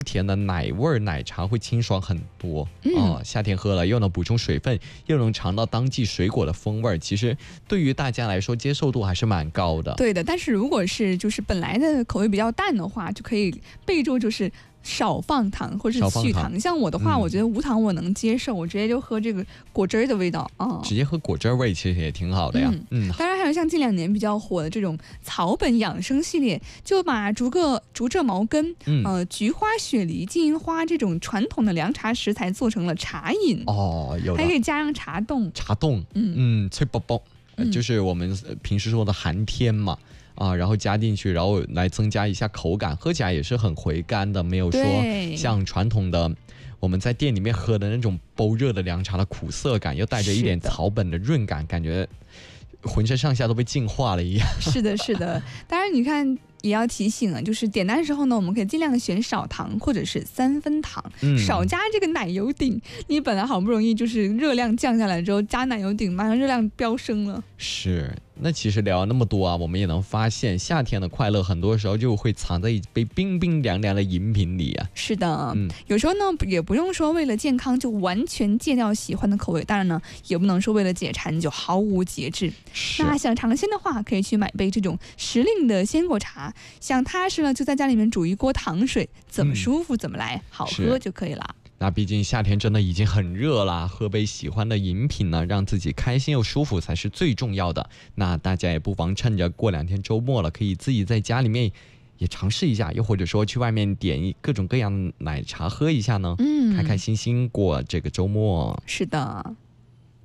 甜的奶味奶茶会清爽很多夏天喝了又能补充水分，又能尝到当季水果的风味，其实对于大家来说接受度还是蛮高的。 对的，但是如果是就是本来的口味比较淡的话，就可以备注就是少放糖或者是去糖。像我的话，我觉得无糖我能接受，我直接就喝这个果汁的味道直接喝果汁味其实也挺好的呀。 当然还有像近2年比较火的这种草本养生系列，就把竹蔗毛根、菊花、雪梨、金银花这种传统的凉茶食材做成了茶饮有的还可以加上茶冻， 脆卜卜，就是我们平时说的寒天嘛。然后加进去，然后来增加一下口感，喝起来也是很回甘的，没有说像传统的我们在店里面喝的那种煲热的凉茶的苦涩感，又带着一点草本的润感，感觉浑身上下都被净化了一样。 是的，是的。当然你看也要提醒啊，就是点单的时候呢，我们可以尽量选少糖或者是3分糖，少加这个奶油顶。你本来好不容易就是热量降下来之后，加奶油顶，马上热量飙升了。 是。那其实聊了那么多我们也能发现夏天的快乐很多时候就会藏在一杯冰冰凉凉的饮品里啊。 是的，有时候呢也不用说为了健康就完全戒掉喜欢的口味，当然呢也不能说为了解馋就毫无节制。那想尝鲜的话，可以去买杯这种时令的鲜果茶，想踏实了就在家里面煮一锅糖水，怎么舒服怎么来，好喝就可以了。 那毕竟夏天真的已经很热了，喝杯喜欢的饮品呢，让自己开心又舒服才是最重要的。那大家也不妨趁着过2天周末了，可以自己在家里面也尝试一下，又或者说去外面点各种各样的奶茶喝一下呢，开开心心过这个周末。 是的。